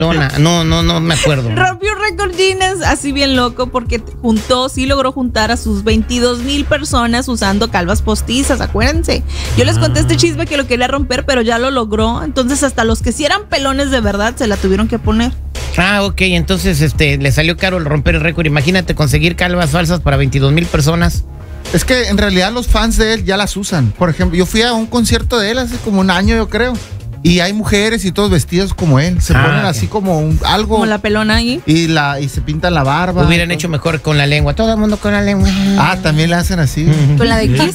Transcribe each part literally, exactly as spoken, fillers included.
No, no, no me acuerdo. Rompió un récord Guinness así bien loco porque juntó, sí logró juntar a sus veintidós mil personas usando calvas postizas, acuérdense. Yo les conté este chisme que lo quería romper, pero ya lo logró. Entonces hasta los que sí eran pelones de verdad se la tuvieron que poner. Ah, ok, entonces este le salió caro el romper el récord. Imagínate conseguir calvas falsas para veintidós mil personas. Es que en realidad los fans de él ya las usan. Por ejemplo, yo fui a un concierto de él hace como un año, yo creo. Y hay mujeres y todos vestidos como él. Se ah, ponen okay. así como un, algo. Como la pelona ahí. Y la y se pintan la barba. Hubieran hecho mejor con la lengua. Todo el mundo con la lengua. Ah, también la hacen así. Uh-huh. ¿Con la de Kiss?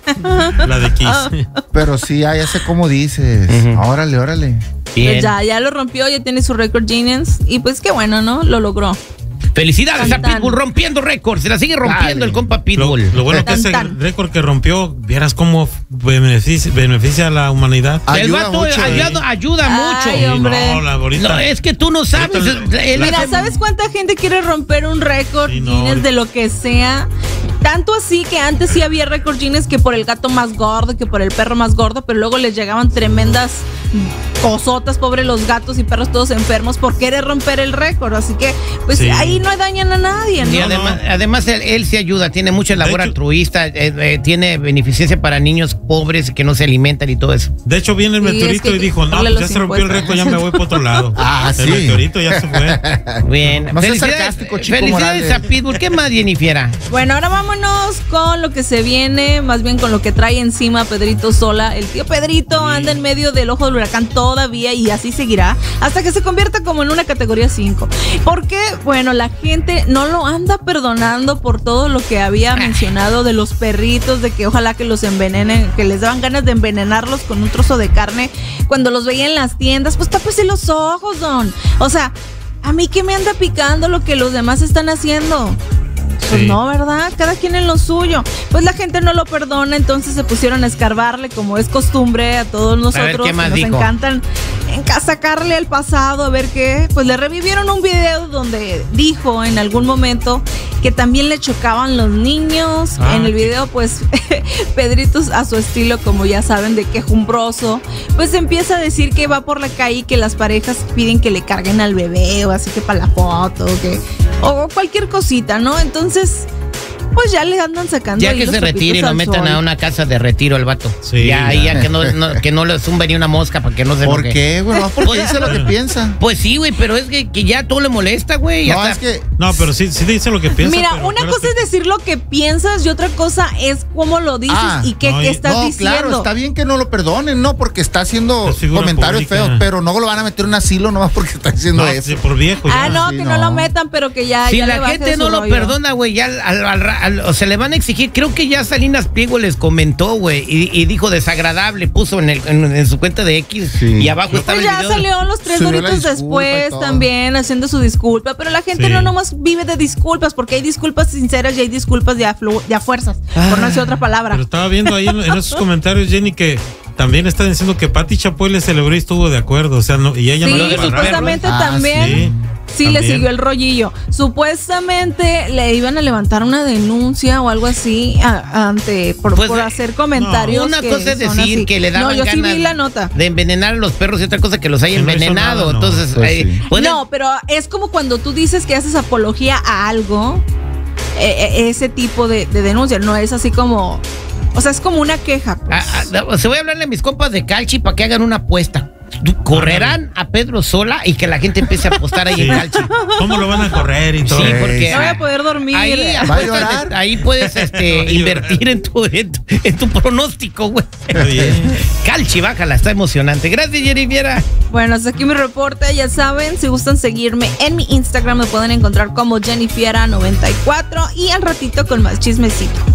La de Kiss. Pero sí, ah, ya sé cómo dices. Uh-huh. Órale, órale. Bien. Pues ya, ya lo rompió, ya tiene su récord Guinness. Y pues qué bueno, ¿no? Lo logró. Felicidades tan, a Pitbull tan. rompiendo récords. Se la sigue rompiendo Dale. el compa Pitbull. Lo, lo bueno tan, que ese récord que rompió, vieras cómo beneficia, beneficia a la humanidad. El vato mucho, ayuda, eh. ayuda mucho. Ay, hombre. No, la, ahorita, no, es que tú no sabes. Ahorita, Mira, hace... ¿sabes cuánta gente quiere romper un récord sí, no, Guinness de lo que sea? Tanto así que antes sí había récord Guinness que por el gato más gordo, que por el perro más gordo, pero luego les llegaban tremendas cosotas, pobres los gatos y perros todos enfermos por querer romper el récord. Así que, pues sí. ahí no dañan a nadie, ¿no? Y además, además él, él sí ayuda, tiene mucha labor hecho, altruista, eh, eh, tiene beneficencia para niños pobres que no se alimentan y todo eso. De hecho, viene el meteorito sí, y dijo, no, pues ya se rompió el récord, ya me voy para otro lado. Ah, el sí. El meteorito ya se fue. Bien. No felicidades, sarcástico, Chico felicidades Morales. a Pitbull. ¿Qué más, Jennifer? Bueno, ahora vámonos con lo que se viene, más bien con lo que trae encima Pedrito Sola. El tío Pedrito sí. anda en medio del ojo del huracán todavía y así seguirá hasta que se convierta como en una categoría cinco. Porque, bueno, la gente no lo anda perdonando por todo lo que había mencionado de los perritos, de que ojalá que los envenenen, que les daban ganas de envenenarlos con un trozo de carne cuando los veía en las tiendas. Pues tápese los ojos, don. O sea, a mí que me anda picando lo que los demás están haciendo. Pues sí. no, ¿verdad? Cada quien en lo suyo. Pues la gente no lo perdona, entonces se pusieron a escarbarle, como es costumbre a todos nosotros. A ver, ¿qué más nos dijo? encantan en sacarle el pasado, a ver qué. Pues le revivieron un video donde dijo en algún momento que también le chocaban los niños. Ah, en el video, pues, Pedrito, a su estilo, como ya saben, de quejumbroso, pues empieza a decir que va por la calle y que las parejas piden que le carguen al bebé, o así que para la foto, que, o cualquier cosita, ¿no? Entonces, pues ya le andan sacando. Ya que se retire y lo metan sol. a una casa de retiro al vato. Sí, ya, ya, ya que no, no, que no le zumbe ni una mosca para que no se ¿Por enoje. qué, güey? No, porque dice lo que piensa. Pues sí, güey, pero es que, que ya todo le molesta, güey. No, hasta... es que... No, pero sí, sí dice lo que piensa. Mira, pero, una pero cosa es decir lo que piensas y otra cosa es cómo lo dices ah, y qué, no, qué estás no, diciendo. Claro, está bien que no lo perdonen, no, porque está haciendo comentarios pública. feos, pero no lo van a meter en un asilo nomás porque está diciendo no, eso. Sí, por viejo. Ah, ya. no, sí, que no. no lo metan, pero que ya. Si ya la le gente no lo rollo. perdona, güey, ya al, al, al, o se le van a exigir. Creo que ya Salinas Pliego les comentó, güey, y, y dijo desagradable, puso en, el, en, en su cuenta de X sí. y abajo pues estaba el ya video. Ya salió los tres doritos después también haciendo su disculpa, pero la gente sí. no nomás vive de disculpas, porque hay disculpas sinceras y hay disculpas de a, de a fuerzas, ah, por no decir otra palabra. Pero estaba viendo ahí en, en esos comentarios, Jenny, que también están diciendo que Pati Chapoy le celebró y estuvo de acuerdo, o sea, no, y ella sí, no lo supuestamente ah, también. Sí. Sí, también. Le siguió el rollillo. Supuestamente le iban a levantar una denuncia o algo así a, ante por, pues, por hacer comentarios. No, una que cosa es decir así. que le daban no, yo ganas sí vi la nota. de envenenar a los perros y otra cosa que los haya envenenado. Nada, no. Entonces, pues ahí, sí. ¿pueden? No, pero es como cuando tú dices que haces apología a algo, eh, ese tipo de, de denuncia. No es así como, o sea, es como una queja. Pues. A, a, se voy a hablarle a mis compas de Calchi para que hagan una apuesta. Correrán a Pedro Sola y que la gente empiece a apostar ahí sí. en Calchi. ¿Cómo lo van a correr y todo? Sí, porque no voy a poder dormir. Ahí, apuestas, ahí puedes este, invertir en tu, en tu, en tu pronóstico, güey. Calchi, bájala, está emocionante. Gracias, Jennifer. Bueno, hasta aquí mi reporte. Ya saben, si gustan seguirme en mi Instagram, me pueden encontrar como Jennifer noventa y cuatro y al ratito con más chismecito.